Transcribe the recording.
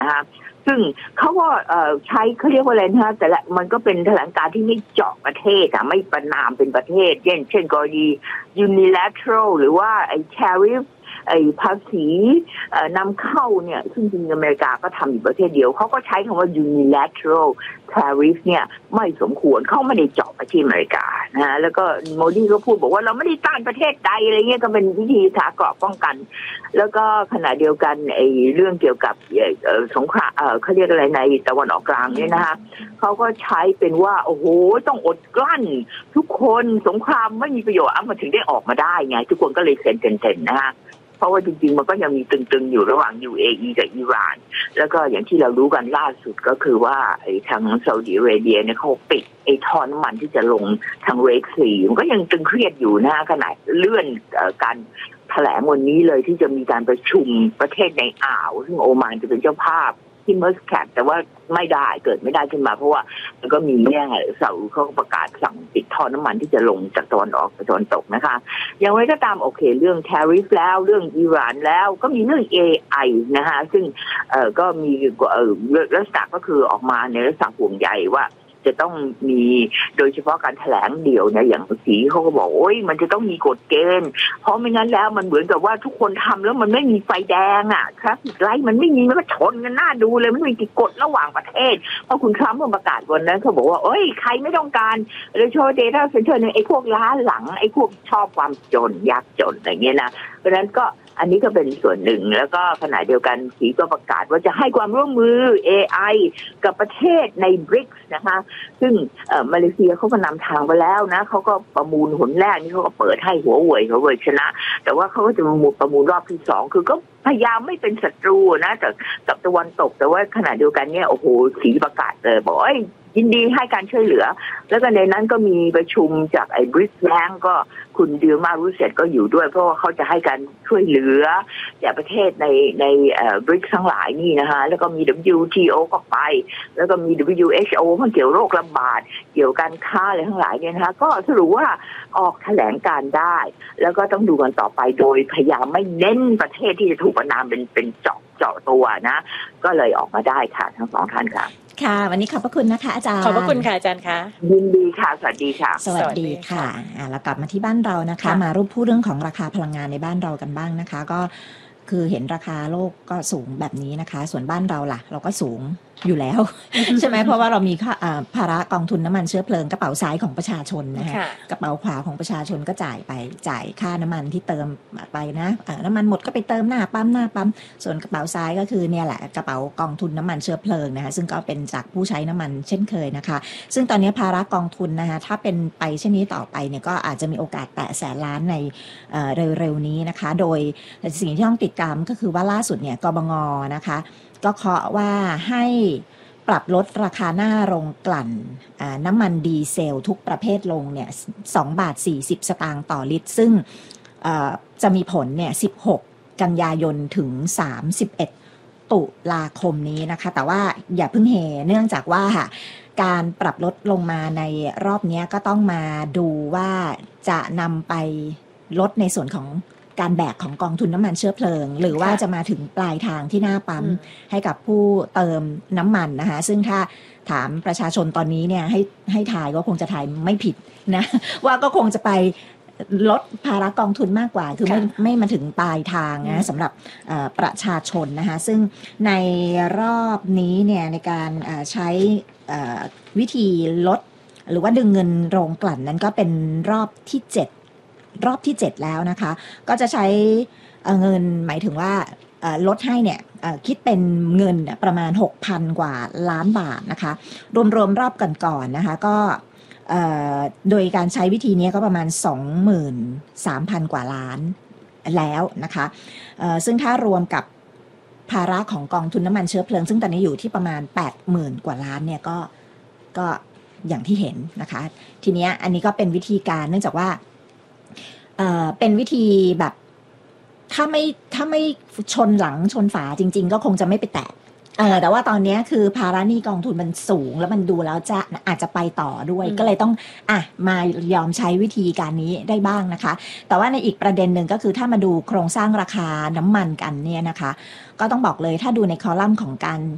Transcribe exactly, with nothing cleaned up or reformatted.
นะคะซึ่งเขาก็ใช้เขาเรียกว่าอะไรนะแต่ละมันก็เป็นแถลงการที่ไม่เจาะประเทศอะไม่ประนามเป็นประเทศเช่นเช่นกรณี unilateral หรือว่าไอ้ tariff ไอ้ภาษีนำเข้าเนี่ยซึ่งจริงอเมริกาก็ทำอยู่ประเทศเดียวเขาก็ใช้คำว่า unilateral tariff เนี่ยไม่สมควรเขาไม่ได้เจาะไปที่อเมริกานะแล้วก็โมดีก็พูดบอกว่าเราไม่ได้ต้านประเทศใดอะไรเงี้ยก็เป็นวิธีสากลป้องกันแล้วก็ขณะเดียวกันไอ้เรื่องเกี่ยวกับสงครามเขาเรียกอะไรในตะวันออกกลางเนี่ยนะคะเขาก็ใช้เป็นว่าโอ้โหต้องอดกลั้นทุกคนสงครามไม่มีประโยชน์มันถึงได้ออกมาได้ไงทุกคนก็เลยเซ็นเซ็นๆนะคะเพราะว่าจริงๆมันก็ยังมีตึงๆอยู่ระหว่าง ยู เอ อี กับอิหร่านแล้วก็อย่างที่เรารู้กันล่าสุดก็คือว่าไอ้ทางซาอุดิอาระเบียเนี่ยเขาปิดไอ้ท่อน้ำมันที่จะลงทางเรดซีมันก็ยังตึงเครียดอยู่นะขณะเลื่อนการแถลงวันนี้เลยที่จะมีการประชุมประเทศในอ่าวซึ่งโอมานจะเป็นเจ้าภาพที่มัสแคทแต่ว่าไม่ได้เกิดไม่ได้ขึ้นมาเพราะว่ามันก็มีเนี่ยซาอุเขาประกาศสั่งปิดท่อน้ำมันที่จะลงจากตะวันออกไปตะวันตกนะคะอย่างไรก็ตามโอเคเรื่อง tariff แล้วเรื่องอิหร่านแล้วก็มีเรื่อง เอ ไอ นะคะซึ่งเอ่อก็มีเอ่อลักษณะก็คือออกมาในลักษณะห่วงใยว่าจะต้องมีโดยเฉพาะการแถลงเดี่ยวเนี่ยอย่างสีเขาก็บอกโอ้ยมันจะต้องมีกฎเกณฑ์เพราะไม่งั้นแล้วมันเหมือนกับว่าทุกคนทำแล้วมันไม่มีไฟแดงอ่ะครับไลท์มันไม่มีมันก็ชนกันหน้าดูเลยมันมีกฎระหว่างประเทศเพราะคุณทรัมป์ประกาศวันนั้นเขาบอกว่าเอ้ยใครไม่ต้องการโดยเฉพาะ data center เนี่ยไอ้พวกล้าหลังไอ้พวกชอบความจนยากจนอะไรเงี้ยนะเพราะฉะนั้นก็อันนี้ก็เป็นส่วนหนึ่งแล้วก็ขณะเดียวกันสีก็ประกาศว่าจะให้ความร่วมมือ เอ ไอ กับประเทศใน บริกส์ นะคะซึ่งมาเลเซียเขาก็นำทางไปแล้วนะเขาก็ประมูลหนแรกนี่เขาก็เปิดให้หัวเว่ยหัวเว่ยชนะแต่ว่าเขาก็จะประมูลประมูลรอบที่สองคือก็พยายามไม่เป็นศัตรูนะแต่กับตะวันตกแต่ว่าขณะเดียวกันเนี่ยโอ้โหสีประกาศเลยบอกเอ้ยยินดีให้การช่วยเหลือแล้วก็ในนั้นก็มีประชุมจากไอ้บริสแบงก์ก็คุณดิลมารูเซตก็อยู่ด้วยเพราะว่าเขาจะให้การช่วยเหลือจากประเทศในในเอ่อบริกทั้งหลายนี่นะคะแล้วก็มี ดับเบิลยู ที โอ ก็ไปแล้วก็มี ดับเบิลยู เอช โอ มันเกี่ยวโรคระบาดเกี่ยวการค้าอะไรทั้งหลายเนี่ยนะคะก็สรุปว่าออกแถลงการได้แล้วก็ต้องดูกันต่อไปโดยพยายามไม่เน้นประเทศที่จะถูกประณามเป็นเป็นเจาะเจาะตัวนะก็เลยออกมาได้ค่ะทั้งสองท่านค่ะค่ะวันนี้ขอบพระคุณนะคะอาจารย์ขอบพระคุณค่ะอาจารย์คะยินดีค่ะสวัสดีค่ะสวัสดีค่ะอ่าเรากลับมาที่บ้านเรานะคะมารูปพูดเรื่องของราคาพลังงานในบ้านเรากันบ้างนะคะก็คือเห็นราคาโลกก็สูงแบบนี้นะคะส่วนบ้านเราล่ะเราก็สูงอยู่แล้ว ใช่ไหมเพราะว่าเรามีภาระกองทุนน้ำมันเชื้อเพลิงกระเป๋าซ้ายของประชาชนนะคะกระเป๋าขวาของประชาชนก็จ่ายไปจ่ายค่าน้ำมันที่เติมไปนะน้ำมันหมดก็ไปเติมหน้าปั๊มหน้าปั๊มส่วนกระเป๋าซ้ายก็คือเนี่ยแหละกระเป๋ากองทุนน้ำมันเชื้อเพลิงนะคะซึ่งก็เป็นจากผู้ใช้น้ำมันเช่นเคยนะคะซึ่งตอนนี้ภาระกองทุนนะคะถ้าเป็นไปเช่นนี้ต่อไปเนี่ยก็อาจจะมีโอกาสแตะแสนล้านในเร็วๆนี้นะคะโดยสิ่งที่ต้องติดตามก็คือว่าล่าสุดเนี่ยกบง.นะคะก็เคาะว่าให้ปรับลดราคาหน้าโรงกลั่นน้ำมันดีเซลทุกประเภทลงเนี่ยสองบาทสี่สิบสตางค์ต่อลิตรซึ่งจะมีผลเนี่ยสิบหกกันยายนถึงสามสิบเอ็ดตุลาคมนี้นะคะแต่ว่าอย่าเพิ่งเฮเนื่องจากว่าการปรับลดลงมาในรอบนี้ก็ต้องมาดูว่าจะนำไปลดในส่วนของการแบกของกองทุนน้ำมันเชื้อเพลิงหรือว่าจะมาถึงปลายทางที่หน้าปั๊มให้กับผู้เติมน้ำมันนะคะซึ่งถ้าถามประชาชนตอนนี้เนี่ยให้ให้ทายก็คงจะทายไม่ผิดนะว่าก็คงจะไปลดภาระกองทุนมากกว่าคือไม่ไม่มาถึงปลายทางนะสำหรับประชาชนนะคะซึ่งในรอบนี้เนี่ยในการใช้วิธีลดหรือว่าดึงเงินโรงกลั่นนั้นก็เป็นรอบที่เจ็ดรอบที่เจ็ดแล้วนะคะก็จะใช้เงินหมายถึงว่าลดให้เนี่ยคิดเป็นเงินประมาณ หกพัน กว่าล้านบาทนะคะรวมๆรอบก่อนๆนะคะก็โดยการใช้วิธีนี้ก็ประมาณ สองหมื่นสามพัน กว่าล้านแล้วนะคะซึ่งถ้ารวมกับภาระของกองทุนน้ำมันเชื้อเพลิงซึ่งตอนนี้อยู่ที่ประมาณ แปดหมื่น กว่าล้านเนี่ยก็ก็อย่างที่เห็นนะคะทีนี้อันนี้ก็เป็นวิธีการเนื่องจากว่าเอ่อเป็นวิธีแบบถ้าไม่ถ้าไม่ชนหลังชนฝาจริงๆก็คงจะไม่ไปแตะเออแต่ว่าตอนนี้คือภาระหนี้กองทุนมันสูงแล้วมันดูแล้วจะอาจจะไปต่อด้วยก็เลยต้องอ่ะมายอมใช้วิธีการนี้ได้บ้างนะคะแต่ว่าในอีกประเด็นหนึ่งก็คือถ้ามาดูโครงสร้างราคาน้ำมันกันเนี่ยนะคะก็ต้องบอกเลยถ้าดูในคอลัมน์ของการ